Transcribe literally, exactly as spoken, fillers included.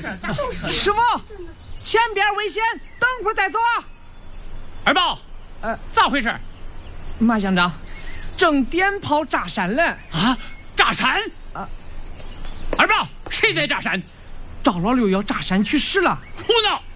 师傅，前边危险，等会儿再走啊。 二宝， 呃， 咋回事？ 马乡长，正点炮炸山嘞。 啊，炸山？ 啊， 二宝，谁在炸山？ 赵老六要炸山去世了。 胡闹！